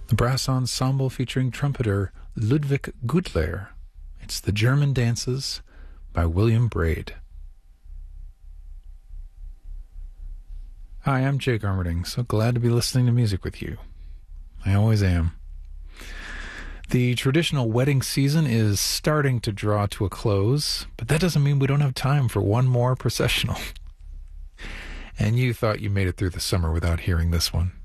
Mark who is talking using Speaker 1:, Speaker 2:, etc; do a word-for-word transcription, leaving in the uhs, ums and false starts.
Speaker 1: The brass ensemble featuring trumpeter Ludwig Gutler. It's The German Dances by William Braid. Hi, I'm Jake Armerding. So glad to be listening to music with you. I always am. The traditional wedding season is starting to draw to a close, but that doesn't mean we don't have time for one more processional. And you thought you made it through the summer without hearing this one.